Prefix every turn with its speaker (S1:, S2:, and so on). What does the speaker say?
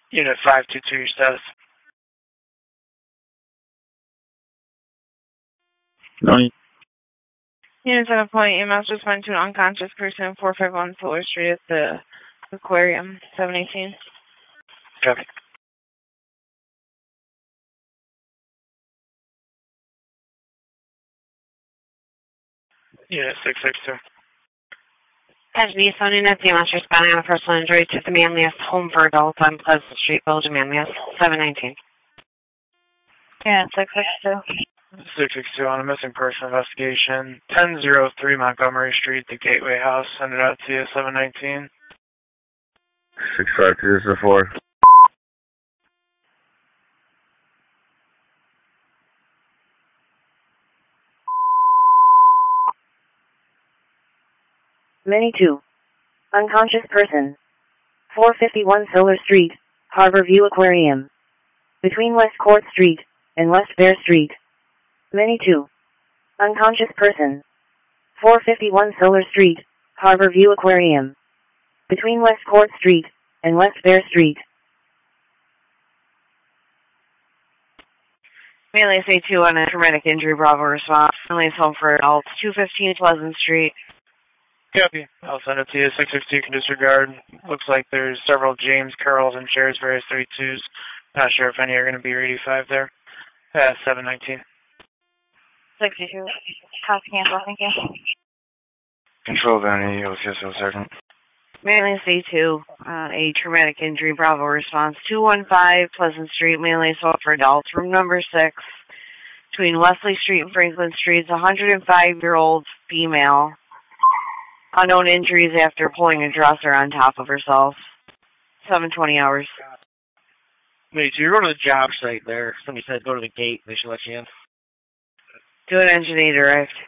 S1: Unit 522, your status.
S2: No.
S3: Unit 7 point, EMS respond to an unconscious person, 451 Solar Street at the Aquarium, 718.
S1: Copy. Unit 662.
S4: Tragedy, phone unit, EMS responding on a personal injury to the Manlius home for adults on Pleasant Street, Belgium, Manlius, 719.
S3: Unit 662.
S1: 662 on a missing person investigation. 1003 Montgomery Street, the Gateway House. Send it out to you, 719.
S2: 652, this is 4.
S5: Many 2. Unconscious person. 451 Solar Street, Harbor View Aquarium. Between West Court Street and West Bear Street. Many 2. Unconscious person. 451 Solar Street, Harbor View Aquarium. Between West Court Street and West Bear Street.
S4: Manlius A2 on a traumatic injury, Bravo response. Manlius home for adults, 215 Pleasant Street.
S1: Copy. I'll send it to you. 662 can disregard. Looks like there's several James Carls and shares various 32s. Not sure if any are going to be your 85 there. 719.
S3: 62. Copy, cancel, thank you.
S2: Control Vanity, OCSO Sergeant.
S4: Manlius A2, a traumatic injury, Bravo response, 215 Pleasant Street, Manlius home for adults, room number 6, between Wesley Street and Franklin Streets, 105-year-old female. Unknown injuries after pulling a dresser on top of herself. 7:20 hours.
S6: Wait, so you go to the job site there. Somebody said go to the gate. They should let you in.
S4: Do an engineer direct.